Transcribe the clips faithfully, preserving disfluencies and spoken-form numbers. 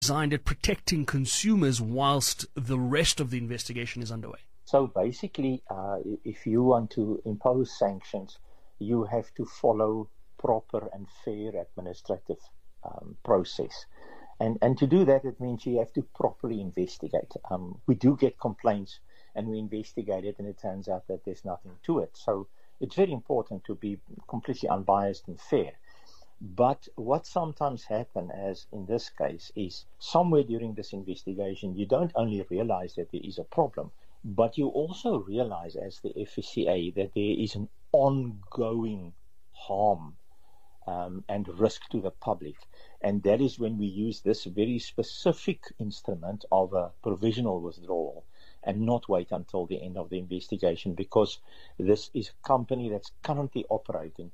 designed at protecting consumers whilst the rest of the investigation is underway? So basically, uh, if you want to impose sanctions, you have to follow proper and fair administrative um, process. And and to do that, it means you have to properly investigate. Um, we do get complaints, and we investigate it, and it turns out that there's nothing to it. So it's very important to be completely unbiased and fair. But what sometimes happens, as in this case, is somewhere during this investigation, you don't only realize that there is a problem, but you also realize, as the F S C A, that there is an ongoing harm um, and risk to the public. And that is when we use this very specific instrument of a provisional withdrawal and not wait until the end of the investigation, because this is a company that's currently operating.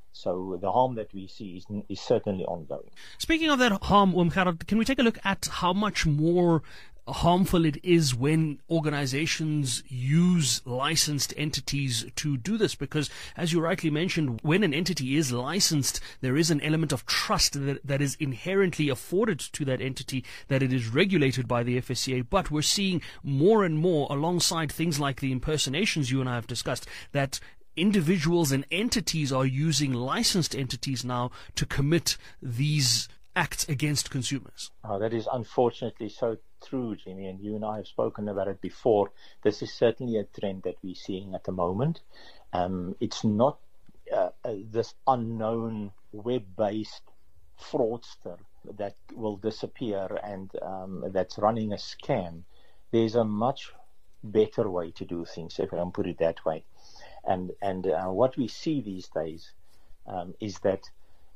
So the harm that we see is, is certainly ongoing. Speaking of that harm, Oom Gerhard, can we take a look at how much more harmful it is when organizations use licensed entities to do this? Because, as you rightly mentioned, when an entity is licensed, there is an element of trust that, that is inherently afforded to that entity, that it is regulated by the F S C A. But we're seeing more and more, alongside things like the impersonations you and I have discussed, that individuals and entities are using licensed entities now to commit these acts against consumers. Oh, that is unfortunately so true, Jimmy, and you and I have spoken about it before. This is certainly a trend that we're seeing at the moment. Um, it's not uh, uh, this unknown web-based fraudster that will disappear and um, that's running a scam. There's a much better way to do things, if I can put it that way. And and uh, what we see these days um, is that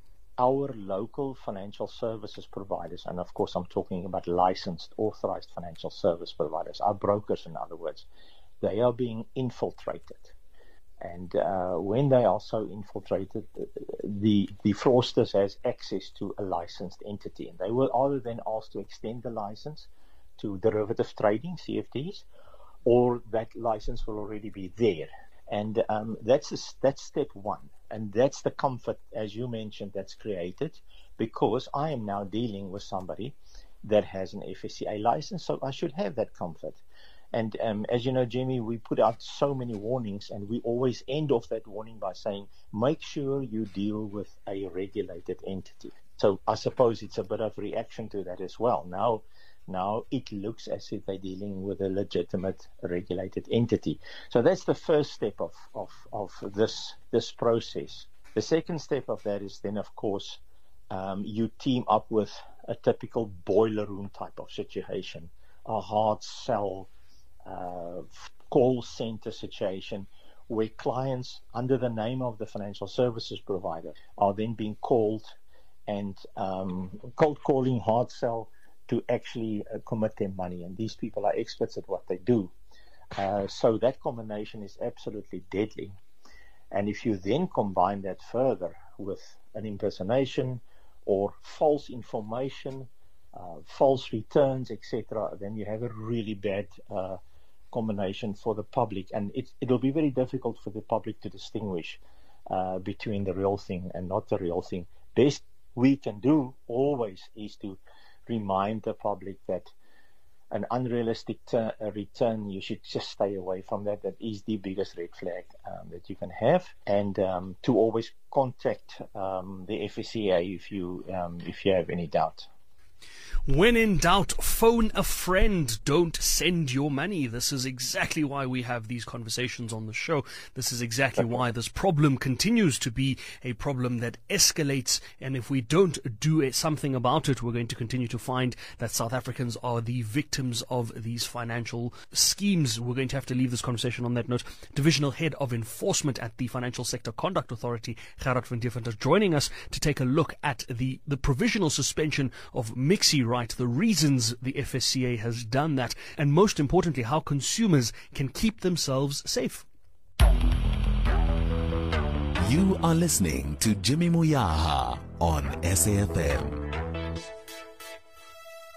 our local financial services providers, and of course I'm talking about licensed, authorized financial service providers, our brokers in other words, they are being infiltrated. And uh, when they are so infiltrated, the, the fraudsters has access to a licensed entity. And they will either then ask to extend the license to derivative trading, C F Ds, or that license will already be there. And um, that's a, that's step one. And that's the comfort, as you mentioned, that's created, because I am now dealing with somebody that has an F S C A license, so I should have that comfort. And um, as you know, Jimmy, we put out so many warnings, and we always end off that warning by saying, make sure you deal with a regulated entity. So I suppose it's a bit of reaction to that as well. Now, Now it looks as if they're dealing with a legitimate regulated entity. So that's the first step of, of, of this this process. The second step of that is then, of course, um, you team up with a typical boiler room type of situation, a hard sell uh, call center situation, where clients, under the name of the financial services provider, are then being called and um, cold calling, hard sell, to actually uh, commit their money. And these people are experts at what they do. Uh, so that combination is absolutely deadly. And if you then combine that further with an impersonation or false information, uh, false returns, et cetera, then you have a really bad uh, combination for the public. And it, it'll be very difficult for the public to distinguish uh, between the real thing and not the real thing. Best we can do always is to remind the public that an unrealistic ter- uh, return, you should just stay away from that. That is the biggest red flag um, that you can have. And um, to always contact um, the F S C A if you um, if you have any doubt. When in doubt, phone a friend. Don't send your money. This is exactly why we have these conversations on the show. This is exactly why this problem continues to be a problem that escalates. And if we don't do something about it, we're going to continue to find that South Africans are the victims of these financial schemes. We're going to have to leave this conversation on that note. Divisional Head of Enforcement at the Financial Sector Conduct Authority, Gerhard van Deventer, joining us to take a look at the, the provisional suspension of Mixi Right, the reasons the F S C A has done that, and most importantly, how consumers can keep themselves safe. You are listening to Jimmy Moyaha on S A F M.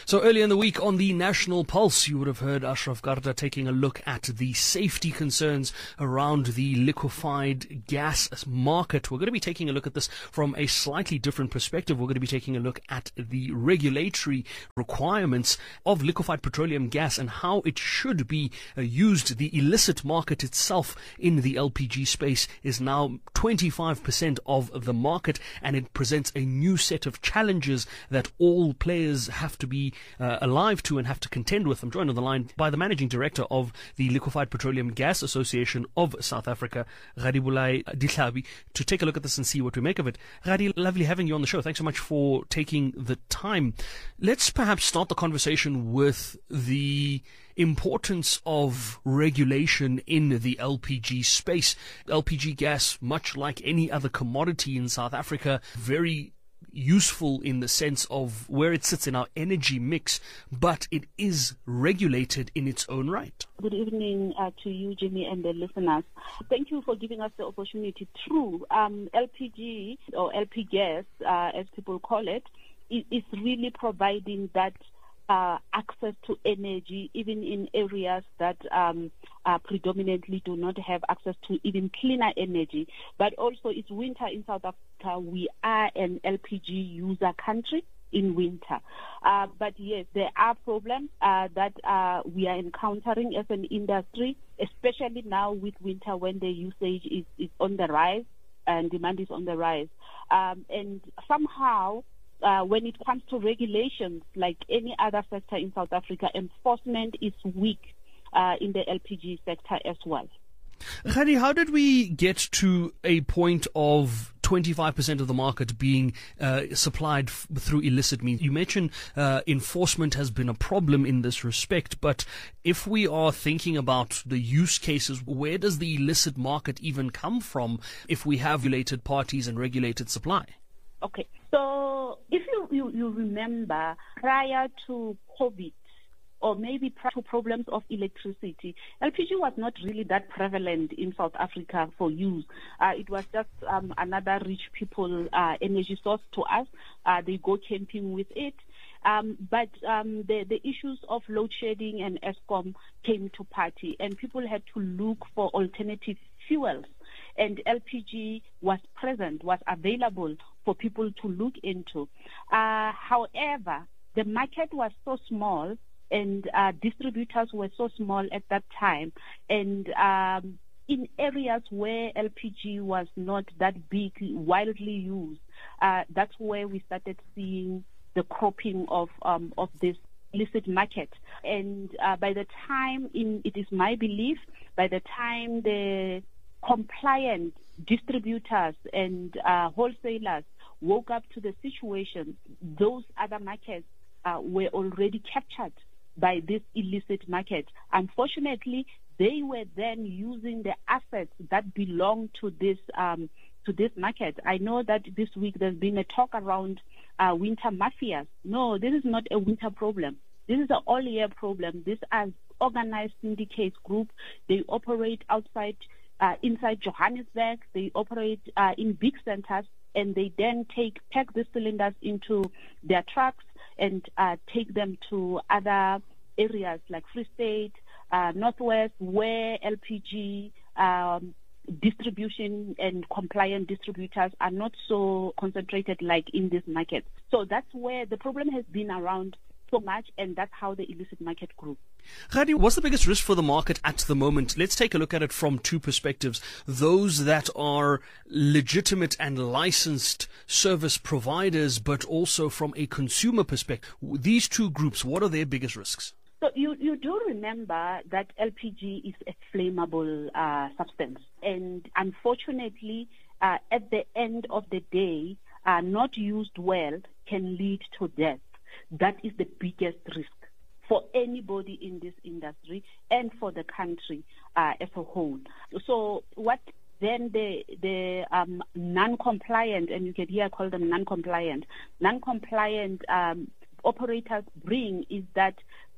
So earlier in the week on the National Pulse, you would have heard Ashraf Garda taking a look at the safety concerns around the liquefied gas market. We're going to be taking a look at this from a slightly different perspective. We're going to be taking a look at the regulatory requirements of liquefied petroleum gas and how it should be uh, used. The illicit market itself in the L P G space is now twenty-five percent of the market, and it presents a new set of challenges that all players have to be uh, alive to and have to contend with. I'm joined on the line by the Managing Director of the Liquefied Petroleum Gas Association of South Africa, Radibulai Dihlabi, to take a look at this and see what we make of it. Radi, lovely having you on the show. Thanks so much for taking the time. Let's perhaps start the conversation with the importance of regulation in the L P G space. L P G gas, much like any other commodity in South Africa, very useful in the sense of where it sits in our energy mix, but it is regulated in its own right. Good evening uh, to you, Jimmy, and the listeners. Thank you for giving us the opportunity. True, um, L P G or L P gas, uh, as people call it, is really providing that Uh, access to energy, even in areas that um, uh, predominantly do not have access to even cleaner energy. But also, it's winter in South Africa. We are an L P G user country in winter. Uh, but yes, there are problems uh, that uh, we are encountering as an industry, especially now with winter when the usage is, is on the rise and demand is on the rise. Um, and somehow, Uh, when it comes to regulations, like any other sector in South Africa, enforcement is weak uh, in the L P G sector as well. Radi, how did we get to a point of twenty-five percent of the market being uh, supplied f- through illicit means? You mentioned uh, enforcement has been a problem in this respect, but if we are thinking about the use cases, where does the illicit market even come from if we have regulated parties and regulated supply? Okay, so if you, you, you remember, prior to COVID, or maybe prior to problems of electricity, L P G was not really that prevalent in South Africa for use. Uh, it was just um, another rich people uh, energy source to us. Uh, they go camping with it. Um, but um, the, the issues of load shedding and Eskom came to party, and people had to look for alternative fuels. And L P G was present, was available for people to look into. Uh, however, the market was so small, and uh, distributors were so small at that time. And um, in areas where L P G was not that big, widely used, uh, that's where we started seeing the cropping of um, of this illicit market. And uh, by the time, in it is my belief, by the time the compliant distributors and uh, wholesalers woke up to the situation, those other markets uh, were already captured by this illicit market. Unfortunately, they were then using the assets that belong to this um, to this market. I know that this week there's been a talk around uh, winter mafias. No, this is not a winter problem. This is an all-year problem. These are organized syndicate group. They operate outside Uh, inside Johannesburg. They operate uh, in big centers, and they then take pack the cylinders into their trucks and uh, take them to other areas like Free State, uh, Northwest, where L P G um, distribution and compliant distributors are not so concentrated like in this market. So that's where the problem has been around so much, and that's how the illicit market grew. Radi, what's the biggest risk for the market at the moment? Let's take a look at it from two perspectives. Those that are legitimate and licensed service providers, but also from a consumer perspective. These two groups, what are their biggest risks? So you, you do remember that L P G is a flammable uh, substance. And unfortunately, uh, at the end of the day, uh, not used well can lead to death. That is the biggest risk for anybody in this industry and for the country uh, as a whole. So what then the the um, non-compliant, and you can here call them non-compliant, non-compliant um, operators bring is that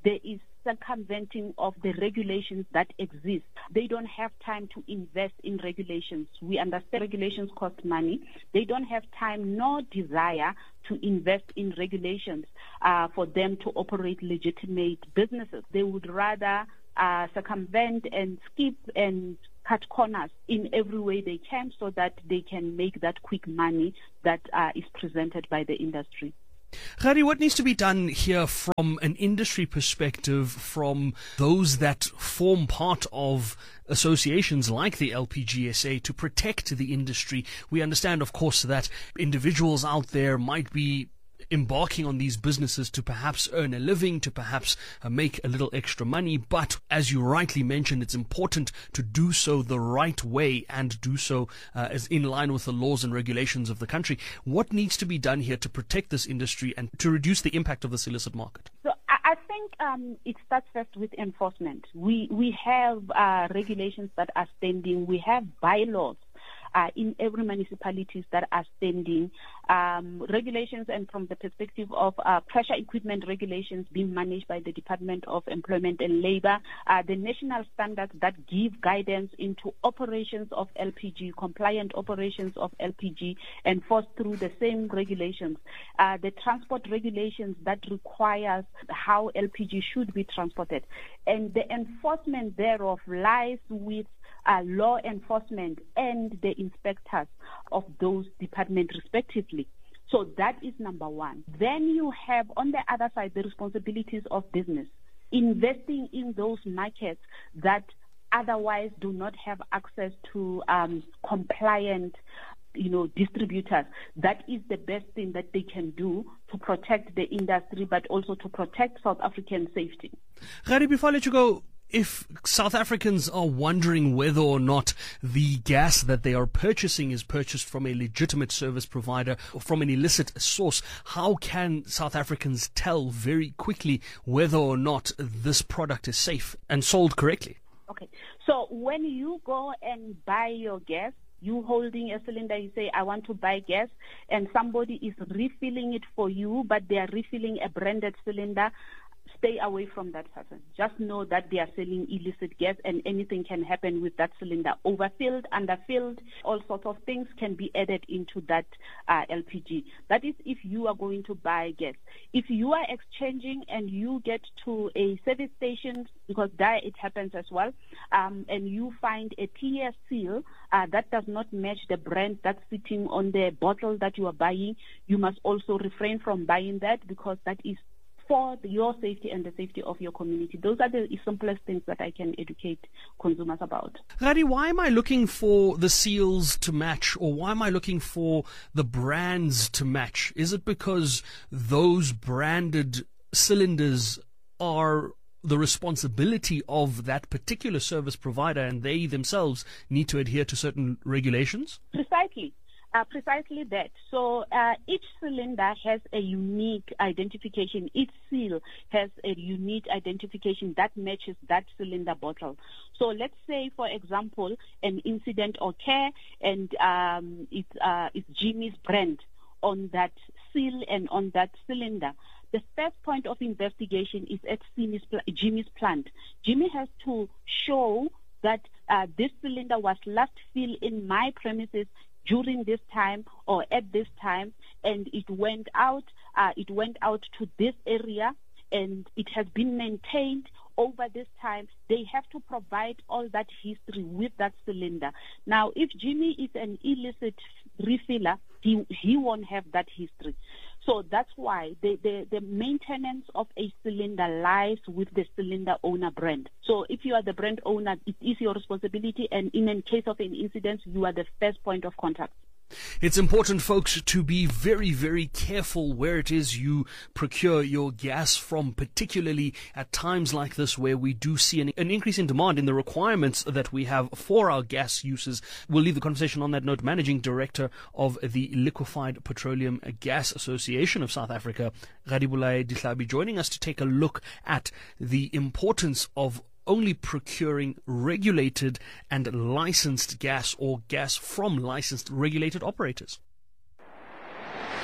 there is circumventing of the regulations that exist. They don't have time to invest in regulations. We understand regulations cost money. They don't have time nor desire to invest in regulations uh, for them to operate legitimate businesses. They would rather uh, circumvent and skip and cut corners in every way they can so that they can make that quick money that uh, is presented by the industry. Gary, what needs to be done here from an industry perspective, from those that form part of associations like the L P G S A to protect the industry? We understand, of course, that individuals out there might be embarking on these businesses to perhaps earn a living, to perhaps uh, make a little extra money. But as you rightly mentioned, it's important to do so the right way and do so uh, as in line with the laws and regulations of the country. What needs to be done here to protect this industry and to reduce the impact of this illicit market? So I think um, it starts first with enforcement. We, we have uh, regulations that are standing. We have bylaws Uh, in every municipalities that are standing, um, regulations, and from the perspective of uh, pressure equipment regulations being managed by the Department of Employment and Labour, uh, the national standards that give guidance into operations of L P G, compliant operations of L P G, enforced through the same regulations, uh, the transport regulations that requires how L P G should be transported, and the enforcement thereof lies with Uh, law enforcement and the inspectors of those departments respectively. So that is number one. Then you have on the other side the responsibilities of business, investing in those markets that otherwise do not have access to um, compliant you know, distributors. That is the best thing that they can do to protect the industry, but also to protect South African safety. Gary, before I let you go, if South Africans are wondering whether or not the gas that they are purchasing is purchased from a legitimate service provider or from an illicit source, how can South Africans tell very quickly whether or not this product is safe and sold correctly? Okay, so when you go and buy your gas, you holding a cylinder, you say, I want to buy gas, and somebody is refilling it for you, but they are refilling a branded cylinder, stay away from that person. Just know that they are selling illicit gas and anything can happen with that cylinder. Overfilled, underfilled, all sorts of things can be added into that uh, L P G. That is if you are going to buy gas. If you are exchanging and you get to a service station, because there it happens as well, um, and you find a clear seal uh, that does not match the brand that's sitting on the bottle that you are buying, you must also refrain from buying that, because that is for your safety and the safety of your community. Those are the simplest things that I can educate consumers about. Gary, why am I looking for the seals to match, or why am I looking for the brands to match? Is it because those branded cylinders are the responsibility of that particular service provider and they themselves need to adhere to certain regulations? Precisely. Uh, precisely that. So uh, each cylinder has a unique identification. Each seal has a unique identification that matches that cylinder bottle. So let's say, for example, an incident occur and um, it's, uh, it's Jimmy's brand on that seal and on that cylinder. The first point of investigation is at Jimmy's plant. Jimmy has to show that uh, this cylinder was last filled in my premises during this time or at this time, and it went out, uh, it went out to this area, and it has been maintained over this time. They have to provide all that history with that cylinder. Now, if Jimmy is an illicit refiller, he, he won't have that history. So that's why the, the, the maintenance of a cylinder lies with the cylinder owner brand. So if you are the brand owner, it is your responsibility, and in a case of an incident, you are the first point of contact. It's important, folks, to be very, very careful where it is you procure your gas from, particularly at times like this where we do see an, an increase in demand in the requirements that we have for our gas uses. We'll leave the conversation on that note. Managing Director of the Liquefied Petroleum Gas Association of South Africa, Radibulai Dihlabi, joining us to take a look at the importance of only procuring regulated and licensed gas, or gas from licensed regulated operators.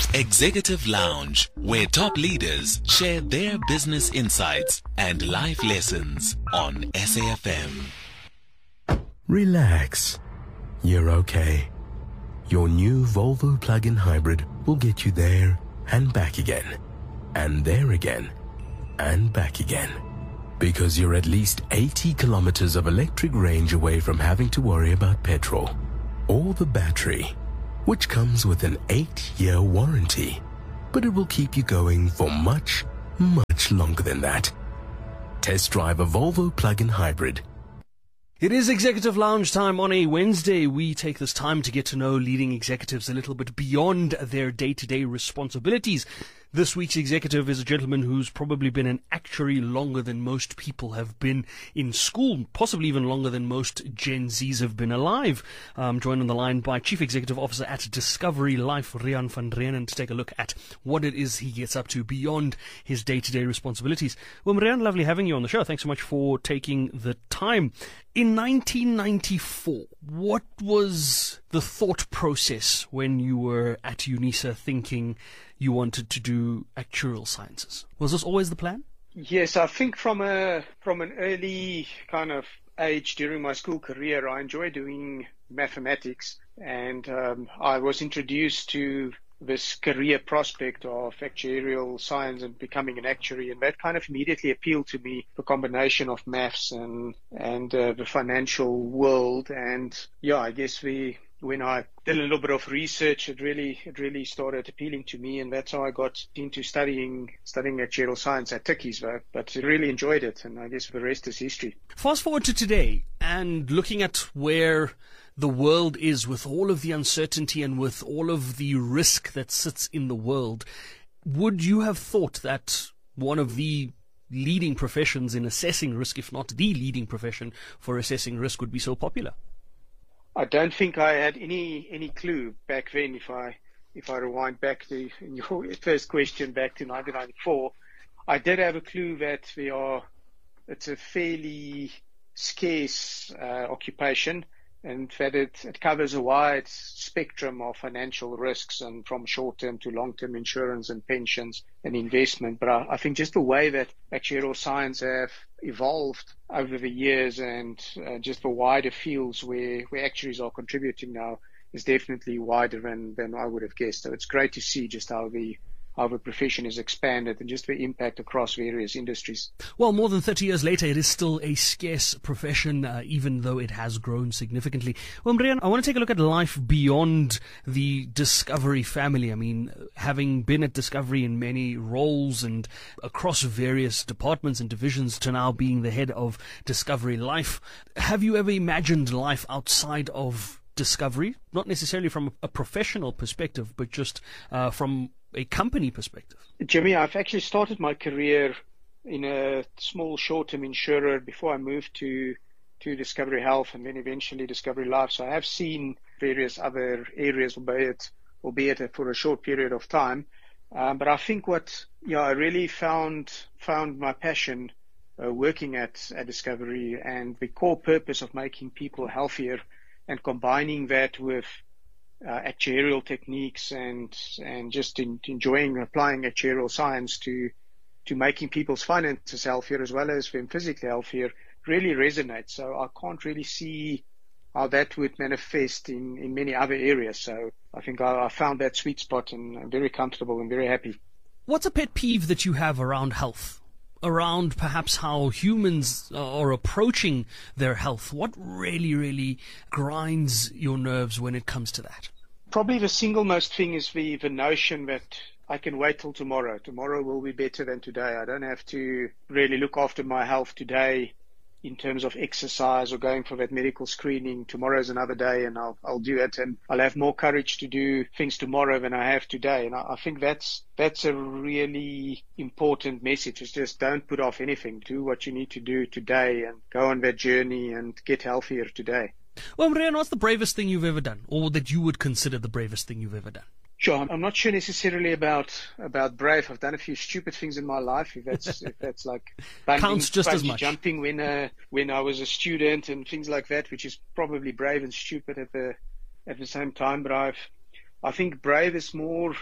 Executive Lounge, where top leaders share their business insights and life lessons on S A F M. Relax. You're okay. Your new Volvo plug-in hybrid will get you there and back again, and there again, and back again. Because you're at least eighty kilometers of electric range away from having to worry about petrol or the battery, which comes with an eight-year warranty. But it will keep you going for much, much longer than that. Test drive a Volvo plug-in hybrid. It is Executive Lounge time on a Wednesday. We take this time to get to know leading executives a little bit beyond their day-to-day responsibilities. This week's executive is a gentleman who's probably been an actuary longer than most people have been in school, possibly even longer than most Gen Zs have been alive. I'm joined on the line by Chief Executive Officer at Discovery Life, Riaan van Reenen, to take a look at what it is he gets up to beyond his day-to-day responsibilities. Well, Riaan, lovely having you on the show. Thanks so much for taking the time. In nineteen ninety-four, what was the thought process when you were at UNISA thinking you wanted to do actuarial sciences? Was this always the plan? Yes, I think from a from an early kind of age during my school career, I enjoyed doing mathematics, and um, I was introduced to this career prospect of actuarial science and becoming an actuary, and that kind of immediately appealed to me, the combination of maths and and uh, the financial world. And yeah, I guess we when I did a little bit of research, it really it really started appealing to me, and that's how I got into studying studying actuarial science at Tikkies. But I really enjoyed it, and I guess the rest is history. Fast forward to today, and looking at where the world is with all of the uncertainty and with all of the risk that sits in the world, would you have thought that one of the leading professions in assessing risk, if not the leading profession for assessing risk, would be so popular? I don't think I had any any clue back then. If I if I rewind back to your first question, back to nineteen ninety-four, I did have a clue that we are. It's a fairly scarce uh, occupation, and that it, it covers a wide spectrum of financial risks, and from short-term to long-term insurance and pensions and investment. But I, I think just the way that actuarial science have evolved over the years, and uh, just the wider fields where, where actuaries are contributing now, is definitely wider than, than I would have guessed. So it's great to see just how the how the profession is expanded and just the impact across various industries. Well, more than thirty years later, it is still a scarce profession, uh, even though it has grown significantly. Well, Riaan, I want to take a look at life beyond the Discovery family. I mean, having been at Discovery in many roles and across various departments and divisions to now being the head of Discovery Life, have you ever imagined life outside of Discovery? Not necessarily from a professional perspective, but just uh, from a company perspective. Jimmy, I've actually started my career in a small short-term insurer before I moved to to Discovery Health and then eventually Discovery Life. So I have seen various other areas, albeit albeit for a short period of time. Um, but I think what yeah I really found found my passion uh, working at, at Discovery, and the core purpose of making people healthier and combining that with Uh, actuarial techniques and and just in, enjoying applying actuarial science to to making people's finances healthier as well as them physically healthier really resonates. So I can't really see how that would manifest in, in many other areas. So I think I, I found that sweet spot, and I'm very comfortable and very happy. What's a pet peeve that you have around health? Around perhaps how humans are approaching their health? What really, really grinds your nerves when it comes to that? Probably the single most thing is the, the notion that I can wait till tomorrow. Tomorrow will be better than today. I don't have to really look after my health today in terms of exercise or going for that medical screening. Tomorrow's another day, and I'll I'll do it, and I'll have more courage to do things tomorrow than I have today. And I, I think that's that's a really important message. Is just don't put off anything. Do what you need to do today and go on that journey and get healthier today. Well, Riaan, what's the bravest thing you've ever done, or that you would consider the bravest thing you've ever done? Sure, I'm not sure necessarily about about brave. I've done a few stupid things in my life. If that's if that's like bungee, counts just as much. Jumping when uh, when I was a student and things like that, which is probably brave and stupid at the at the same time. But I've I think brave is more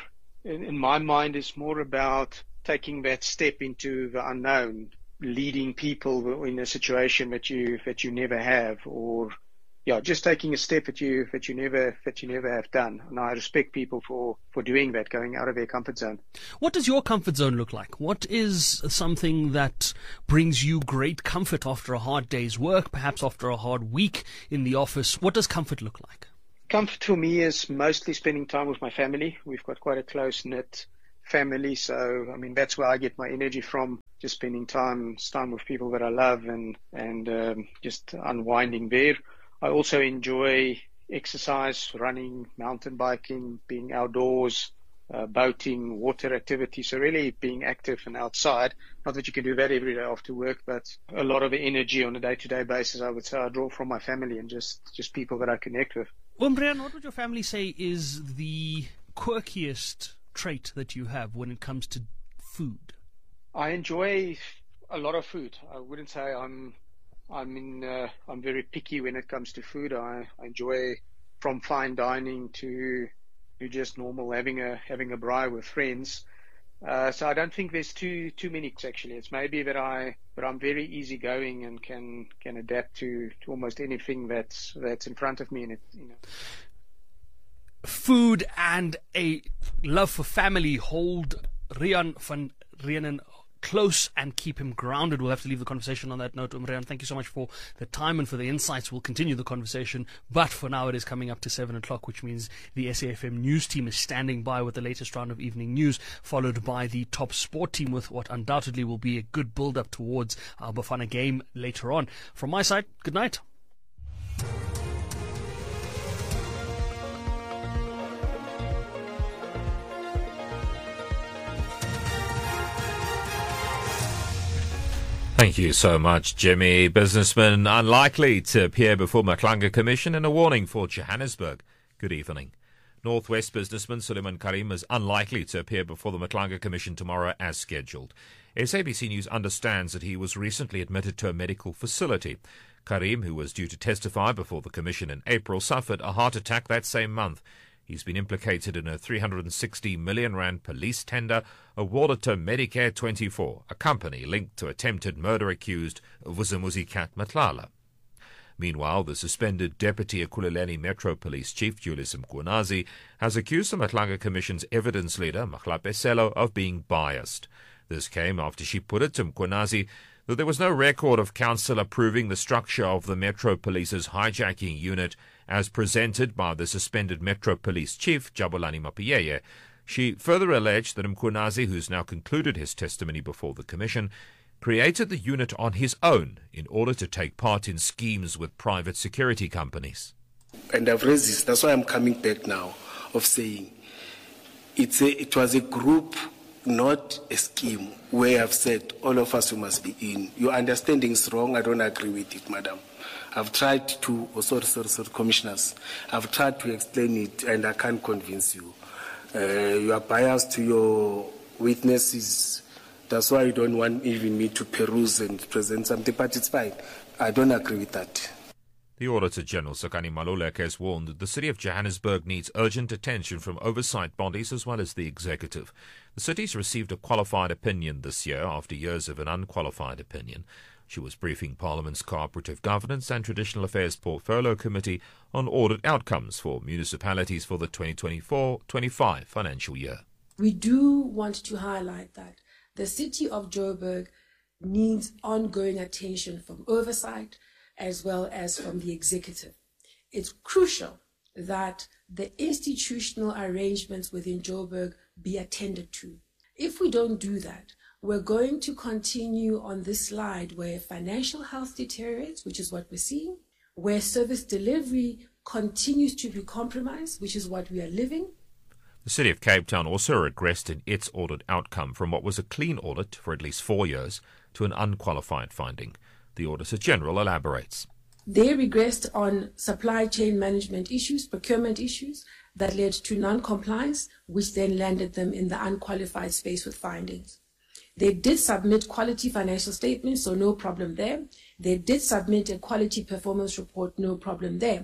in, in my mind, is more about taking that step into the unknown, leading people in a situation that you that you never have, or yeah, just taking a step that you that you never that you never have done. And I respect people for, for doing that, going out of their comfort zone. What does your comfort zone look like? What is something that brings you great comfort after a hard day's work, perhaps after a hard week in the office? What does comfort look like? Comfort for me is mostly spending time with my family. We've got quite a close-knit family, so I mean that's where I get my energy from. Just spending time time with people that I love, and and um, just unwinding there. I also enjoy exercise, running, mountain biking, being outdoors, uh, boating, water activity. So really being active and outside. Not that you can do that every day after work, but a lot of the energy on a day-to-day basis, I would say, I draw from my family and just, just people that I connect with. Umbrian, what would your family say is the quirkiest trait that you have when it comes to food? I enjoy a lot of food. I wouldn't say I'm I'm in. Uh, I'm very picky when it comes to food. I, I enjoy from fine dining to to just normal having a having a braai with friends. Uh, so I don't think there's too too many actually. It's maybe that I but I'm very easygoing and can can adapt to, to almost anything that's that's in front of me. And it, you know. Food and a love for family hold Riaan van Reenen close and keep him grounded. We'll have to leave the conversation on that note. Umbrian, thank you so much for the time and for the insights. We'll continue the conversation, but for now it is coming up to seven o'clock, which means the S A F M news team is standing by with the latest round of evening news, followed by the top sport team with what undoubtedly will be a good build-up towards our Bafana game later on. From my side, good night. Thank you so much, Jimmy. Businessman unlikely to appear before Matlanga Commission and a warning for Johannesburg. Good evening. Northwest businessman Suleiman Karim is unlikely to appear before the Matlanga Commission tomorrow as scheduled. S A B C News understands that he was recently admitted to a medical facility. Karim, who was due to testify before the Commission in April, suffered a heart attack that same month. He's been implicated in a three hundred sixty million rand police tender awarded to Medicare twenty-four, a company linked to attempted murder accused Vusimuzi Cat Matlala. Meanwhile, the suspended Deputy Ekhululeni Metro Police Chief Julius Mkhwanazi has accused the Matlanga Commission's evidence leader, Mahlape Sello, of being biased. This came after she put it to Mkhwanazi that there was no record of council approving the structure of the Metro Police's hijacking unit as presented by the suspended Metro Police Chief, Jabulani Mapiyeye. She further alleged that Mkhwanazi, who's now concluded his testimony before the Commission, created the unit on his own in order to take part in schemes with private security companies. And I've raised this, that's why I'm coming back now, of saying it's a, it was a group, not a scheme, where I've said all of us who must be in. Your understanding is wrong, I don't agree with it, madam. I've tried to, oh, sorry, sorry, sorry, commissioners, I've tried to explain it and I can't convince you. Uh, you are biased to your witnesses. That's why you don't want even me to peruse and present something, but it's fine. I don't agree with that. The Auditor General, Sakani Maluleke, has warned that the City of Johannesburg needs urgent attention from oversight bodies as well as the executive. The city's received a qualified opinion this year after years of an unqualified opinion. She was briefing Parliament's Cooperative Governance and Traditional Affairs Portfolio Committee on audit outcomes for municipalities for the twenty twenty-four twenty-five financial year. We do want to highlight that the City of Joburg needs ongoing attention from oversight as well as from the executive. It's crucial that the institutional arrangements within Joburg be attended to. If we don't do that, we're going to continue on this slide where financial health deteriorates, which is what we're seeing, where service delivery continues to be compromised, which is what we are living. The City of Cape Town also regressed in its audit outcome from what was a clean audit for at least four years to an unqualified finding. The Auditor General elaborates. They regressed on supply chain management issues, procurement issues that led to non-compliance, which then landed them in the unqualified space with findings. They did submit quality financial statements, so no problem there. They did submit a quality performance report, no problem there.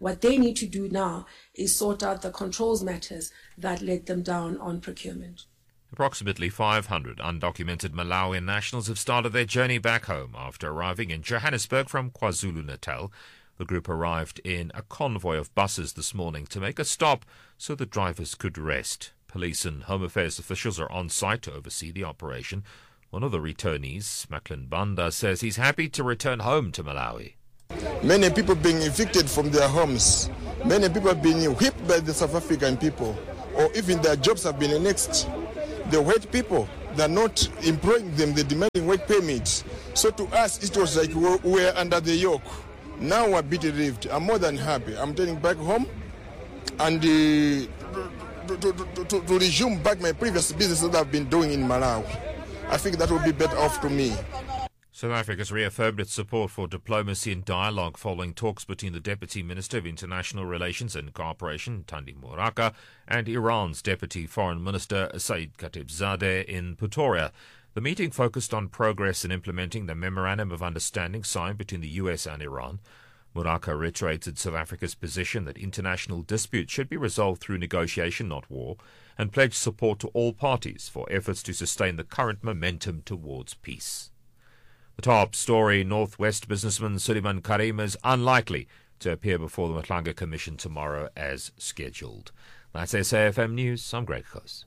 What they need to do now is sort out the controls matters that let them down on procurement. Approximately five hundred undocumented Malawian nationals have started their journey back home after arriving in Johannesburg from KwaZulu-Natal. The group arrived in a convoy of buses this morning to make a stop so the drivers could rest. Police and Home Affairs officials are on site to oversee the operation. One of the returnees, Macklin Banda, says he's happy to return home to Malawi. Many people being evicted from their homes. Many people being whipped by the South African people, or even their jobs have been annexed. The white people, they're not employing them, they're demanding work permits. So to us, it was like we were under the yoke. Now we're a bit relieved. I'm more than happy. I'm turning back home and uh, to, to, to, to, to resume back my previous business that I've been doing in Malawi. I think that will be better off to me. South Africa's reaffirmed its support for diplomacy and dialogue following talks between the Deputy Minister of International Relations and Cooperation, Thandi Moraka, and Iran's Deputy Foreign Minister, Saeed Khatibzadeh, in Pretoria. The meeting focused on progress in implementing the Memorandum of Understanding signed between the U S and Iran. Moraka reiterated South Africa's position that international disputes should be resolved through negotiation, not war, and pledged support to all parties for efforts to sustain the current momentum towards peace. The top story, Northwest businessman Suleiman Karim is unlikely to appear before the Matlanga Commission tomorrow as scheduled. That's S A F M News. I'm Greg Kos.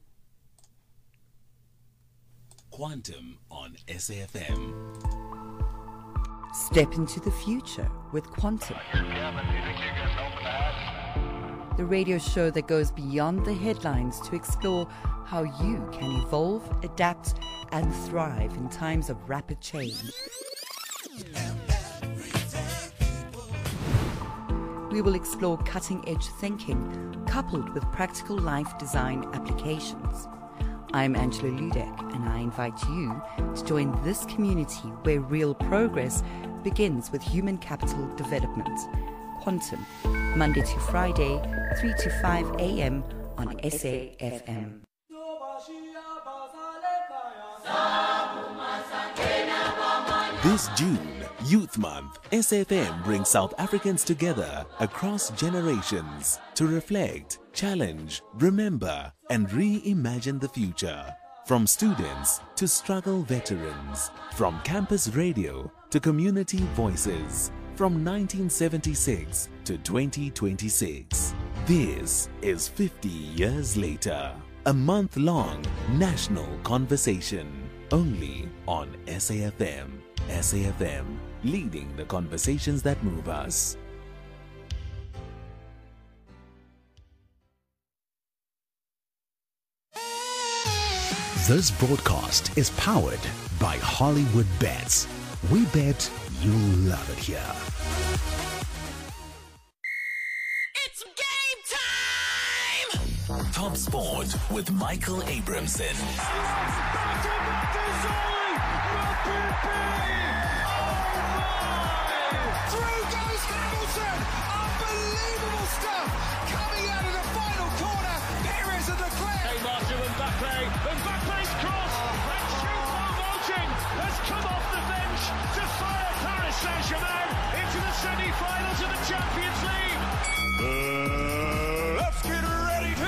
Quantum on S A F M. Step into the future with Quantum. The radio show that goes beyond the headlines to explore how you can evolve, adapt, and thrive in times of rapid change. We will explore cutting-edge thinking coupled with practical life design applications. I'm Angela Ludek, and I invite you to join this community where real progress begins with human capital development. Quantum, Monday to Friday, three to five a.m. on S A F M. This June, Youth Month, S A F M brings South Africans together across generations to reflect, challenge, remember, and reimagine the future. From students to struggle veterans, from campus radio to community voices, from nineteen seventy-six to twenty twenty-six. This is fifty years later. A month-long national conversation only on S A F M. S A F M, leading the conversations that move us. This broadcast is powered by Hollywood Bets. We bet you'll love it here. It's game time! Top Sport with Michael Abramson. Through goes Hamilton! Unbelievable stuff coming out of the final corner. Perez and Leclerc. Hey, Marshall and Mbappe. Mbappe's cross. And Choupo-Moting has come off the bench to fire Paris Saint-Germain into the semi-finals of the Champions League. Uh, let's get ready to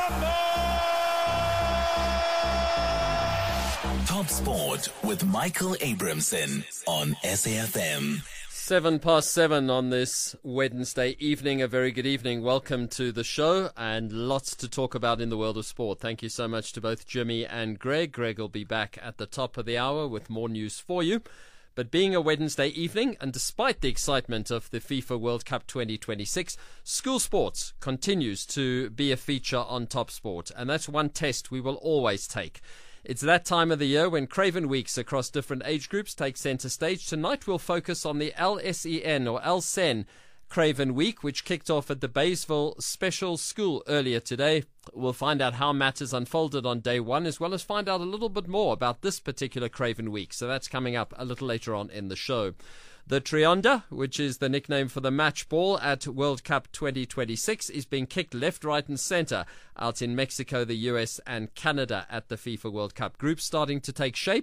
rumble! Top Sport with Michael Abramson on S A F M. Seven past seven on this Wednesday evening. A very good evening. Welcome to the show, and lots to talk about in the world of sport. Thank you so much to both Jimmy and Greg. Greg will be back at the top of the hour with more news for you. But being a Wednesday evening, and despite the excitement of the FIFA World Cup twenty twenty-six, school sports continues to be a feature on Top Sport, and that's one test we will always take. It's that time of the year when Craven Weeks across different age groups take centre stage. Tonight we'll focus on the L S E N or L S E N Craven Week, which kicked off at the Baysville Special School earlier today. We'll find out how matters unfolded on day one, as well as find out a little bit more about this particular Craven Week. So that's coming up a little later on in the show. The Trionda, which is the nickname for the match ball at World Cup twenty twenty-six, is being kicked left, right and centre out in Mexico, the U S and Canada at the FIFA World Cup. Groups starting to take shape.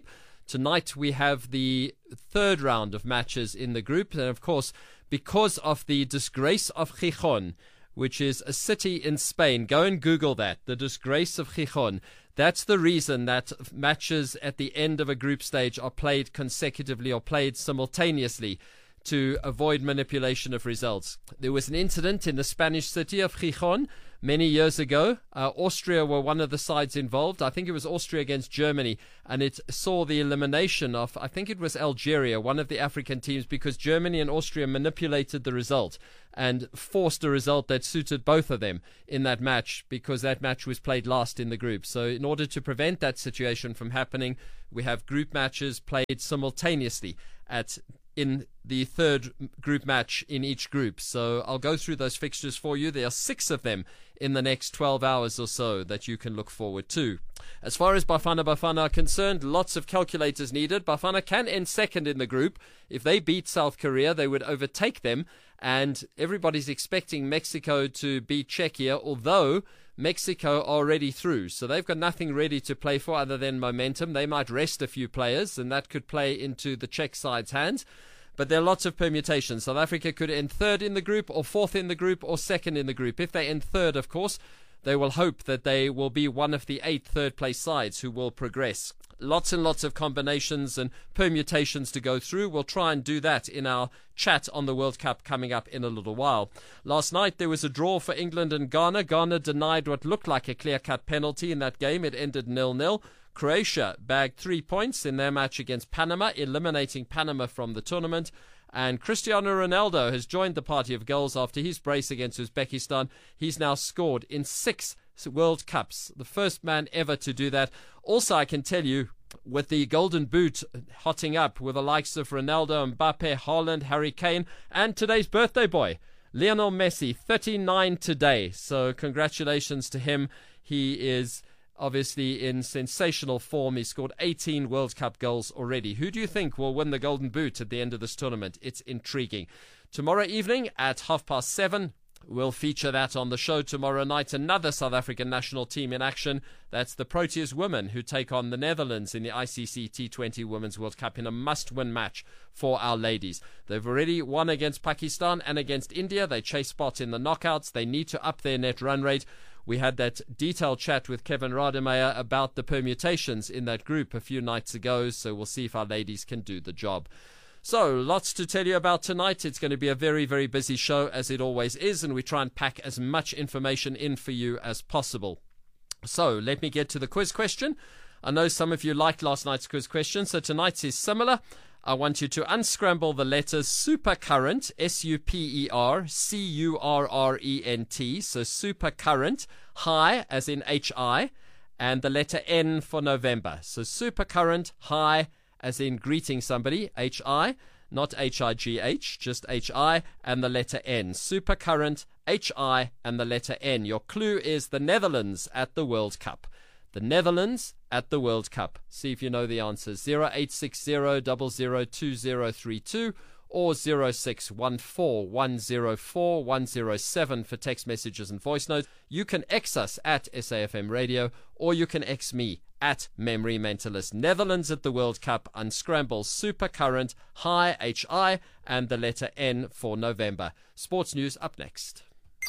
Tonight we have the third round of matches in the group. And of course, because of the disgrace of Gijón, which is a city in Spain, go and Google that, the disgrace of Gijón. That's the reason that matches at the end of a group stage are played consecutively or played simultaneously to avoid manipulation of results. There was an incident in the Spanish city of Gijón many years ago. Uh, Austria were one of the sides involved. I think it was Austria against Germany, and it saw the elimination of, I think it was Algeria, one of the African teams, because Germany and Austria manipulated the result and forced a result that suited both of them in that match, because that match was played last in the group. So in order to prevent that situation from happening, we have group matches played simultaneously at in the third group match in each group. So I'll go through those fixtures for you. There are six of them in the next twelve hours or so that you can look forward to. As far as Bafana Bafana are concerned, lots of calculators needed. Bafana can end second in the group. If they beat South Korea, they would overtake them. And everybody's expecting Mexico to beat Czechia, although Mexico are already through. So they've got nothing ready to play for other than momentum. They might rest a few players, and that could play into the Czech side's hands. But there are lots of permutations. South Africa could end third in the group, or fourth in the group, or second in the group. If they end third, of course, they will hope that they will be one of the eight third-place sides who will progress. Lots and lots of combinations and permutations to go through. We'll try and do that in our chat on the World Cup coming up in a little while. Last night there was a draw for England and Ghana. Ghana denied what looked like a clear-cut penalty in that game. It ended nil nil. Croatia bagged three points in their match against Panama, eliminating Panama from the tournament. And Cristiano Ronaldo has joined the party of goals after his brace against Uzbekistan. He's now scored in six World Cups, the first man ever to do that. Also, I can tell you, with the Golden Boot hotting up with the likes of Ronaldo, Mbappe, Haaland, Harry Kane, and today's birthday boy, Lionel Messi, thirty-nine today. So congratulations to him. He is obviously in sensational form. He scored eighteen World Cup goals already. Who do you think will win the Golden Boot at the end of this tournament? It's intriguing. Tomorrow evening at half past seven, we'll feature that on the show. Tomorrow night, another South African national team in action. That's the Proteas women, who take on the Netherlands in the I C C T twenty Women's World Cup in a must-win match for our ladies. They've already won against Pakistan and against India. They chase spot in the knockouts. They need to up their net run rate. We had that detailed chat with Kevin Rademeyer about the permutations in that group a few nights ago, so we'll see if our ladies can do the job. So, lots to tell you about tonight. It's going to be a very, very busy show, as it always is, and we try and pack as much information in for you as possible. So, let me get to the quiz question. I know some of you liked last night's quiz question, so tonight's is similar. I want you to unscramble the letters supercurrent, S U P E R C U R R E N T, so supercurrent, high as in H I, and the letter N for November. So supercurrent, high as in greeting somebody, H I, not H I G H, just H I, and the letter N. Supercurrent, H I, and the letter N. Your clue is the Netherlands at the World Cup. The Netherlands at the World Cup. See if you know the answers. zero eight six zero, zero zero two zero three two or zero six one four, one zero four, one zero seven for text messages and voice notes. You can X us at S A F M Radio, or you can X me at Memory Mentalist. Netherlands at the World Cup. Unscramble supercurrent, high H I, and the letter N for November. Sports news up next.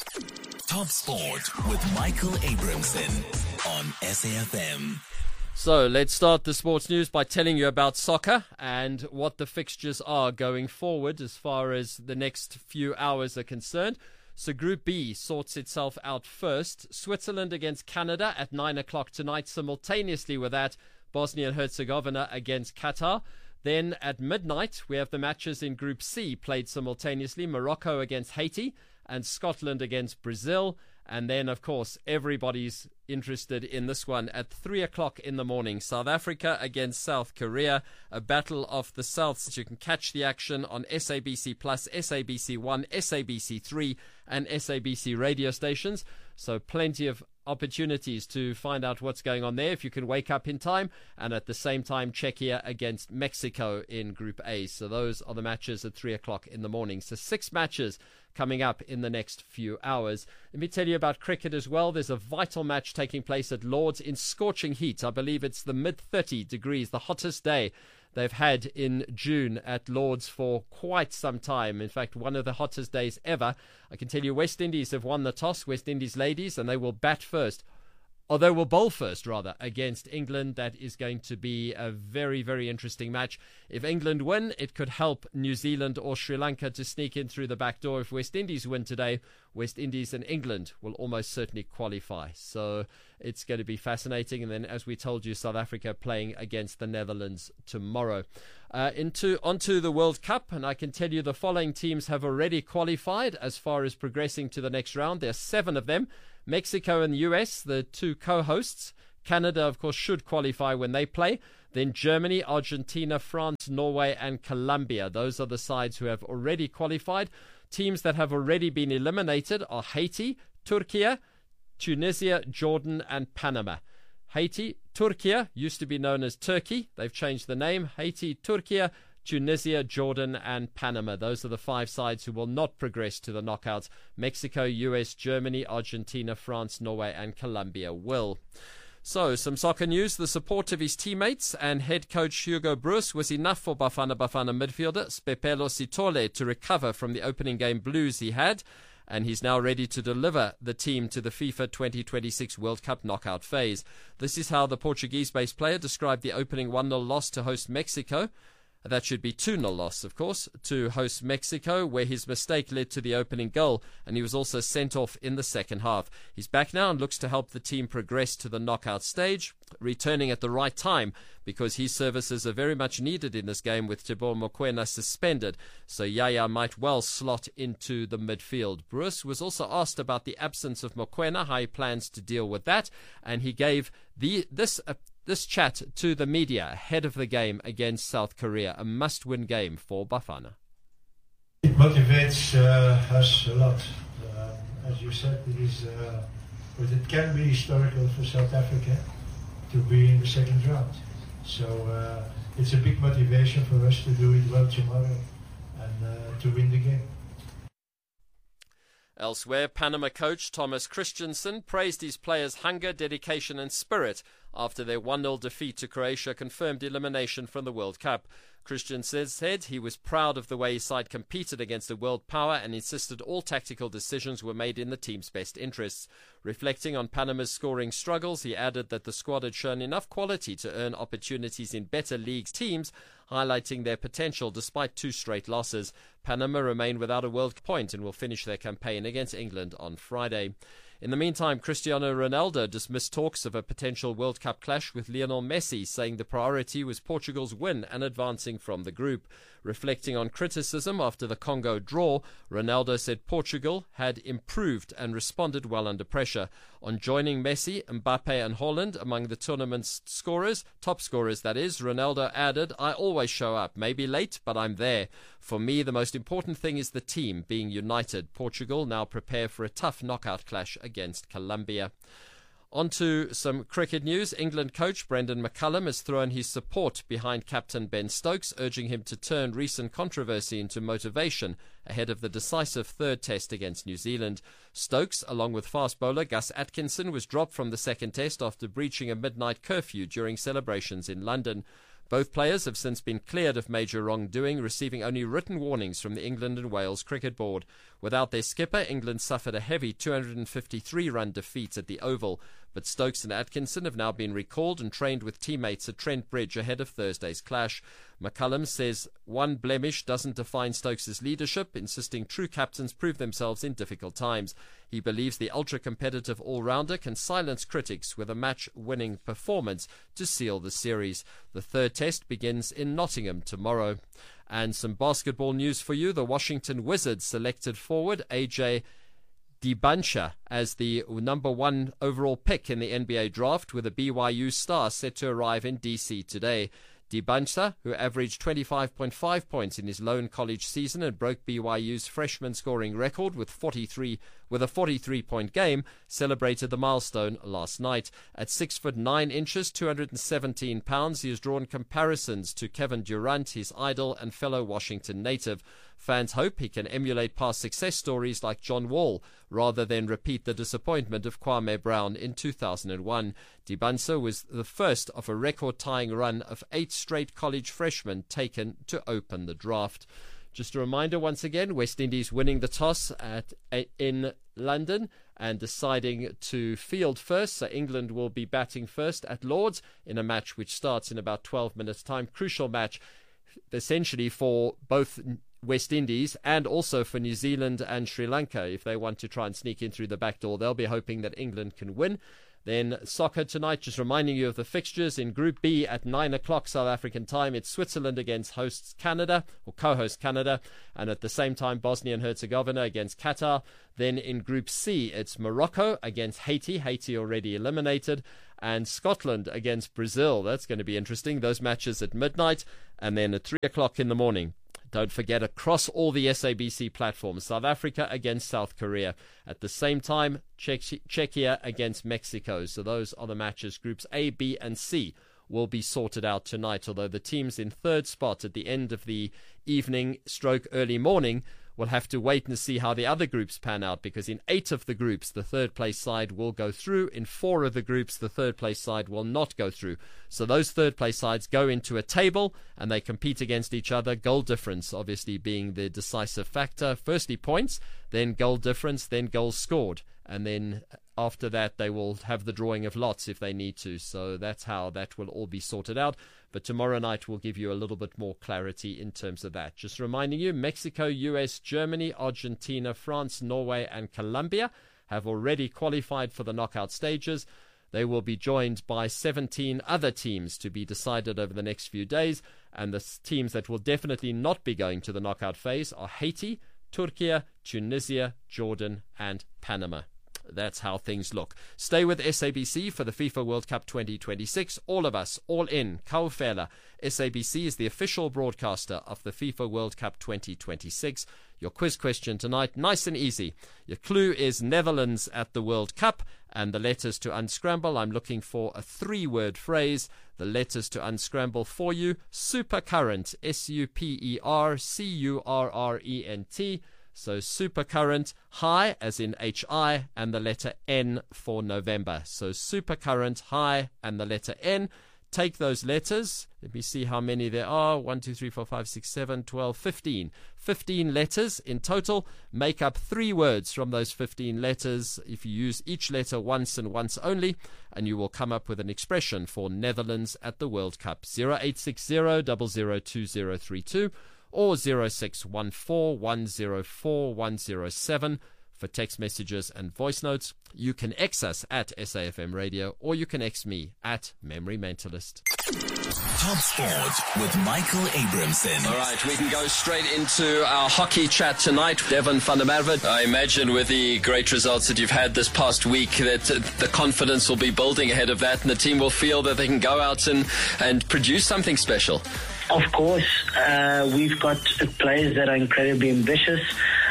Top Sport with Michael Abramson on S A F M. So let's start the sports news by telling you about soccer and what the fixtures are going forward as far as the next few hours are concerned. So Group B sorts itself out first. Switzerland against Canada at nine o'clock tonight. Simultaneously with that, Bosnia and Herzegovina against Qatar. Then at midnight, we have the matches in Group C played simultaneously. Morocco against Haiti and Scotland against Brazil. And then, of course, everybody's interested in this one at three o'clock in the morning. South Africa against South Korea, a battle of the Souths. You can catch the action on S A B C Plus, S A B C one, S A B C three, and S A B C radio stations. So plenty of opportunities to find out what's going on there if you can wake up in time, and at the same time Czechia against Mexico in Group A. So those are the matches at three o'clock in the morning. So six matches coming up in the next few hours. Let me tell you about cricket as well. There's a vital match taking place at Lords in scorching heat. I believe it's the mid thirty degrees, the hottest day they've had in June at Lords for quite some time. In fact, one of the hottest days ever. I can tell you West Indies have won the toss, West Indies ladies, and they will bat first. Or they will bowl first, rather, against England. That is going to be a very, very interesting match. If England win, it could help New Zealand or Sri Lanka to sneak in through the back door. If West Indies win today, West Indies and England will almost certainly qualify. So it's going to be fascinating. And then, as we told you, South Africa playing against the Netherlands tomorrow. Uh, into onto the World Cup, and I can tell you the following teams have already qualified as far as progressing to the next round. There are seven of them. Mexico and the U S, the two co-hosts. Canada, of course, should qualify when they play. Then Germany, Argentina, France, Norway, and Colombia. Those are the sides who have already qualified. Teams that have already been eliminated are Haiti, Turkey, Tunisia, Jordan, and Panama. Haiti, Turkey, used to be known as Turkey. They've changed the name. Haiti, Turkey, Tunisia, Jordan, and Panama. Those are the five sides who will not progress to the knockouts. Mexico, U S, Germany, Argentina, France, Norway, and Colombia will. So, some soccer news. The support of his teammates and head coach Hugo Broos was enough for Bafana Bafana midfielder Spepelo Sithole to recover from the opening game blues he had, and he's now ready to deliver the team to the FIFA twenty twenty-six World Cup knockout phase. This is how the Portuguese-based player described the opening one nil loss to host Mexico. That should be two nil loss, of course, to host Mexico, where his mistake led to the opening goal, and he was also sent off in the second half. He's back now and looks to help the team progress to the knockout stage, returning at the right time because his services are very much needed in this game with Teboho Mokoena suspended, so Yaya might well slot into the midfield. Bruce was also asked about the absence of Mokoena, how he plans to deal with that, and he gave the this uh, This chat to the media ahead of the game against South Korea, a must-win game for Bafana. It motivates uh, us a lot. Uh, as you said, it is, uh, but it can be historical for South Africa to be in the second round. So uh, it's a big motivation for us to do it well tomorrow and uh, to win the game. Elsewhere, Panama coach Thomas Christensen praised his players' hunger, dedication and spirit after their one nil defeat to Croatia confirmed elimination from the World Cup. Christensen said he was proud of the way his side competed against a world power and insisted all tactical decisions were made in the team's best interests. Reflecting on Panama's scoring struggles, he added that the squad had shown enough quality to earn opportunities in better league teams, highlighting their potential despite two straight losses. Panama remain without a world point and will finish their campaign against England on Friday. In the meantime, Cristiano Ronaldo dismissed talks of a potential World Cup clash with Lionel Messi, saying the priority was Portugal's win and advancing from the group. Reflecting on criticism after the Congo draw, Ronaldo said Portugal had improved and responded well under pressure. On joining Messi, Mbappe and Haaland among the tournament's scorers, top scorers that is, Ronaldo added, "I always show up, maybe late, but I'm there. For me, the most important thing is the team being united." Portugal now prepare for a tough knockout clash against Colombia. On to some cricket news. England coach Brendan McCullum has thrown his support behind captain Ben Stokes, urging him to turn recent controversy into motivation ahead of the decisive third test against New Zealand. Stokes, along with fast bowler Gus Atkinson, was dropped from the second test after breaching a midnight curfew during celebrations in London. Both players have since been cleared of major wrongdoing, receiving only written warnings from the England and Wales Cricket Board. Without their skipper, England suffered a heavy two hundred fifty-three run defeat at the Oval. But Stokes and Atkinson have now been recalled and trained with teammates at Trent Bridge ahead of Thursday's clash. McCullum says one blemish doesn't define Stokes' leadership, insisting true captains prove themselves in difficult times. He believes the ultra-competitive all-rounder can silence critics with a match-winning performance to seal the series. The third test begins in Nottingham tomorrow. And some basketball news for you. The Washington Wizards selected forward A J Dibancha as the number one overall pick in the N B A draft, with a B Y U star set to arrive in D C today. Dibansa, who averaged twenty-five point five points in his lone college season and broke B Y U's freshman scoring record with forty-three with a forty-three point game, celebrated the milestone last night. At six foot nine inches, two hundred seventeen pounds, he has drawn comparisons to Kevin Durant, his idol and fellow Washington native. Fans hope he can emulate past success stories like John Wall, rather than repeat the disappointment of Kwame Brown in two thousand one. Dibansa was the first of a record-tying run of eight straight college freshmen taken to open the draft. Just a reminder once again, West Indies winning the toss at in London and deciding to field first. So England will be batting first at Lord's in a match which starts in about twelve minutes' time. Crucial match essentially for both West Indies and also for New Zealand and Sri Lanka. If they want to try and sneak in through the back door, they'll be hoping that England can win. Then soccer tonight, just reminding you of the fixtures. In Group B at nine o'clock South African time, it's Switzerland against hosts Canada, or co-host Canada, and at the same time Bosnia and Herzegovina against Qatar. Then in Group C, it's Morocco against Haiti, Haiti already eliminated, and Scotland against Brazil. That's going to be interesting. Those matches at midnight, and then at three o'clock in the morning. Don't forget, across all the S A B C platforms, South Africa against South Korea. At the same time, Czech- Czechia against Mexico. So those are the matches. Groups A, B, and C will be sorted out tonight, although the teams in third spot at the end of the evening stroke early morning will have to wait and see how the other groups pan out, because in eight of the groups, the third place side will go through. In four of the groups, the third place side will not go through. So those third place sides go into a table and they compete against each other. Goal difference obviously being the decisive factor. Firstly points, then goal difference, then goals scored. And then after that, they will have the drawing of lots if they need to. So that's how that will all be sorted out. But tomorrow night will give you a little bit more clarity in terms of that. Just reminding you, Mexico, U S, Germany, Argentina, France, Norway, and Colombia have already qualified for the knockout stages. They will be joined by seventeen other teams to be decided over the next few days. And the teams that will definitely not be going to the knockout phase are Haiti, Turkey, Tunisia, Jordan, and Panama. That's how things look. Stay with S A B C for the FIFA World Cup twenty twenty-six. All of us, all in, Kaufela. S A B C is the official broadcaster of the FIFA World Cup twenty twenty-six. Your quiz question tonight, nice and easy. Your clue is Netherlands at the World Cup, and the letters to unscramble. I'm looking for a three-word phrase. The letters to unscramble for you, Supercurrent, S U P E R C U R R E N T. So supercurrent, high as in H I, and the letter N for November. So supercurrent, high, and the letter N. Take those letters. Let me see how many there are. one, two, three, four, five, six, seven, twelve, fifteen. fifteen letters in total. Make up three words from those fifteen letters. If you use each letter once and once only, and you will come up with an expression for Netherlands at the World Cup. zero eight six zero, zero zero two zero three two. Or zero six one four, one zero four, one zero seven for text messages and voice notes. You can X us at S A F M Radio, or you can X me at Memory Mentalist. Top Sport with Michael Abramson. All right, we can go straight into our hockey chat tonight. Devon van der Merwe, I imagine with the great results that you've had this past week that the confidence will be building ahead of that, and the team will feel that they can go out and, and produce something special. Of course, uh, we've got players that are incredibly ambitious,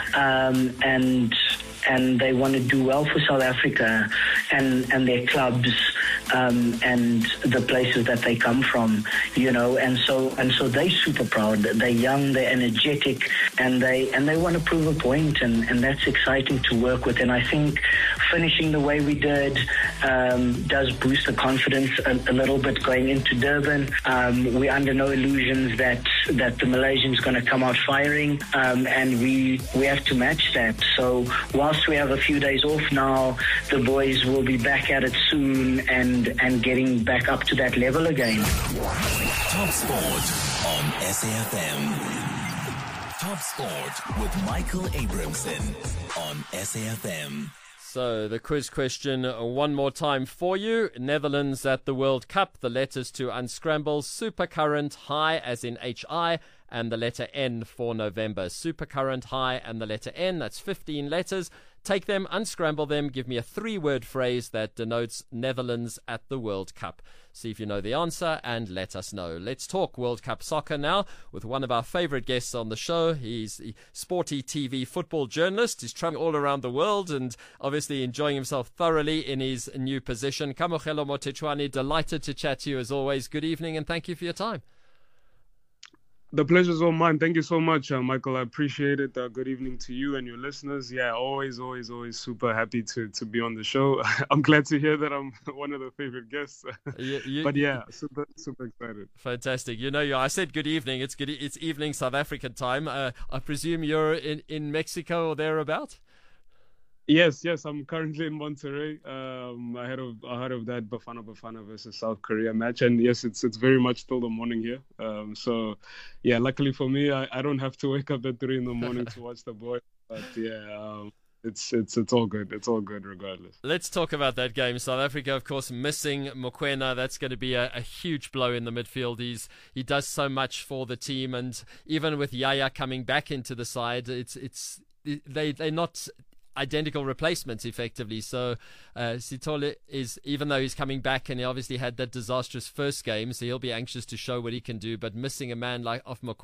um, and and they want to do well for South Africa and, and their clubs um, and the places that they come from, you know, and so and so they're super proud. They're young, they're energetic, and they and they want to prove a point, and, and that's exciting to work with. And I think finishing the way we did um, does boost the confidence a, a little bit going into Durban. Um, we're under no illusions that that the Malaysians going to come out firing, um, and we we have to match that. So whilst we have a few days off now, the boys will be back at it soon and and getting back up to that level again. Top Sport on S A F M. Top Sport with Michael Abramson on S A F M. So the quiz question one more time for you. Netherlands at the World Cup. The letters to unscramble. Supercurrent, high as in H I, and the letter N for November. Supercurrent, high, and the letter N. That's fifteen letters. Take them, unscramble them, give me a three-word phrase that denotes Netherlands at the World Cup. See if you know the answer and let us know. Let's talk World Cup soccer now with one of our favorite guests on the show. He's the Sporty T V football journalist. He's traveling all around the world and obviously enjoying himself thoroughly in his new position. Kamohelo Motechwane, delighted to chat to you as always. Good evening and thank you for your time. The pleasure's all mine. Thank you so much, uh, Michael. I appreciate it. Uh, good evening to you and your listeners. Yeah, always, always, always super happy to, to be on the show. I'm glad to hear that I'm one of the favorite guests. You, you, but yeah, super, super excited. Fantastic. You know, you, I said good evening. It's good. It's evening South African time. Uh, I presume you're in, in Mexico or thereabout? Yes, yes. I'm currently in Monterrey, um, ahead of ahead of that Bafana Bafana versus South Korea match, and yes, it's it's very much still the morning here. Um, so, yeah, luckily for me, I, I don't have to wake up at three in the morning to watch the boys. But yeah, um, it's it's it's all good. It's all good regardless. Let's talk about that game. South Africa, of course, missing Mokoena. That's going to be a, a huge blow in the midfield. He's he does so much for the team, and even with Yaya coming back into the side, it's it's they they're not identical replacements effectively. So uh, Sithole is, even though he's coming back and he obviously had that disastrous first game, so he'll be anxious to show what he can do, but missing a man like of Mokoena